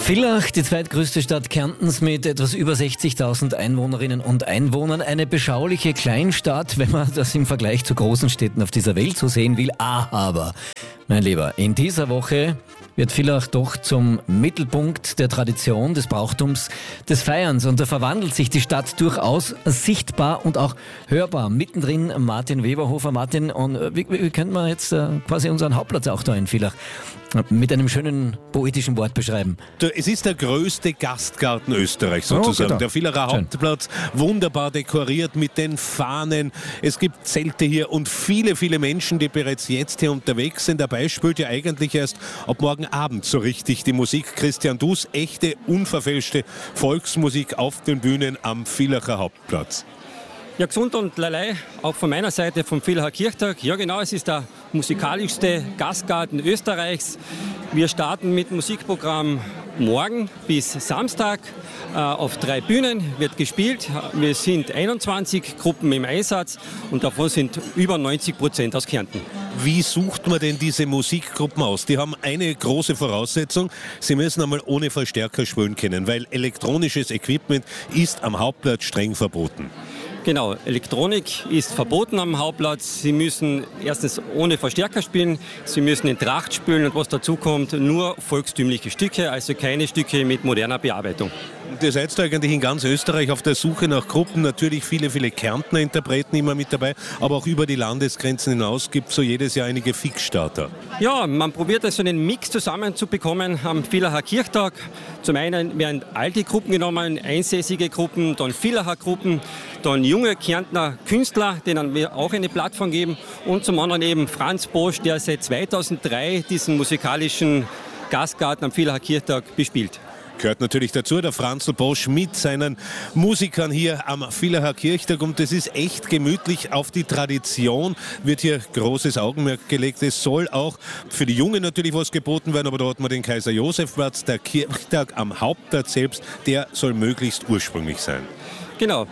Villach, die zweitgrößte Stadt Kärntens mit etwas über 60.000 Einwohnerinnen und Einwohnern. Eine beschauliche Kleinstadt, wenn man das im Vergleich zu großen Städten auf dieser Welt so sehen will. Aber, mein Lieber, in dieser Woche wird Villach doch zum Mittelpunkt der Tradition, des Brauchtums, des Feierns. Und da verwandelt sich die Stadt durchaus sichtbar und auch hörbar. Mittendrin Martin Weberhofer. Martin, und wie könnte man jetzt quasi unseren Hauptplatz auch da in Villach mit einem schönen poetischen Wort beschreiben? Es ist der größte Gastgarten Österreichs sozusagen. Genau. Der Villacher Hauptplatz, wunderbar dekoriert mit den Fahnen. Es gibt Zelte hier und viele, viele Menschen, die bereits jetzt hier unterwegs sind. Dabei spielt ja eigentlich erst ab morgen Abend so richtig die Musik. Christian Dus, echte, unverfälschte Volksmusik auf den Bühnen am Villacher Hauptplatz. Ja, gesund und lalei, auch von meiner Seite vom Villacher Kirchtag. Ja genau, es ist der musikalischste Gastgarten Österreichs. Wir starten mit Musikprogramm morgen bis Samstag. Auf 3 Bühnen wird gespielt. Wir sind 21 Gruppen im Einsatz und davon sind über 90% aus Kärnten. Wie sucht man denn diese Musikgruppen aus? Die haben eine große Voraussetzung. Sie müssen einmal ohne Verstärker spielen können, weil elektronisches Equipment ist am Hauptplatz streng verboten. Genau, Elektronik ist verboten am Hauptplatz. Sie müssen erstens ohne Verstärker spielen, Sie müssen in Tracht spielen und was dazu kommt, nur volkstümliche Stücke, also keine Stücke mit moderner Bearbeitung. Und ihr seid eigentlich in ganz Österreich auf der Suche nach Gruppen, natürlich viele, viele Kärntner Interpreten immer mit dabei, aber auch über die Landesgrenzen hinaus gibt es so jedes Jahr einige Fixstarter. Ja, man probiert also einen Mix zusammenzubekommen am Villacher Kirchtag. Zum einen werden alte Gruppen genommen, einsässige Gruppen, dann Villacher Gruppen, dann junge Kärntner Künstler, denen wir auch eine Plattform geben, und zum anderen eben Franz Bosch, der seit 2003 diesen musikalischen Gastgarten am Villacher Kirchtag bespielt. Gehört natürlich dazu, der Franzl Bosch mit seinen Musikern hier am Villacher Kirchtag, und das ist echt gemütlich. Auf die Tradition wird hier großes Augenmerk gelegt. Es soll auch für die Jungen natürlich was geboten werden, aber da hat man den Kaiser-Josef-Platz. Der Kirchtag am Hauptplatz selbst, der soll möglichst ursprünglich sein. Genau,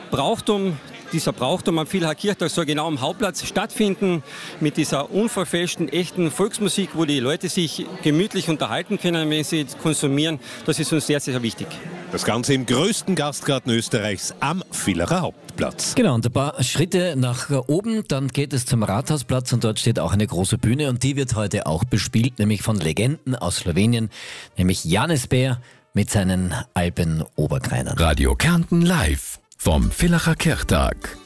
dieser Brauchtum am Villacher Kirchtag soll genau am Hauptplatz stattfinden, mit dieser unverfälschten, echten Volksmusik, wo die Leute sich gemütlich unterhalten können, wenn sie konsumieren. Das ist uns sehr, sehr wichtig. Das Ganze im größten Gastgarten Österreichs am Villacher Hauptplatz. Genau, und ein paar Schritte nach oben, dann geht es zum Rathausplatz und dort steht auch eine große Bühne und die wird heute auch bespielt, nämlich von Legenden aus Slowenien, nämlich Janis Bär mit seinen Alpen-Oberkreinern. Radio Kärnten live vom Villacher Kirchtag.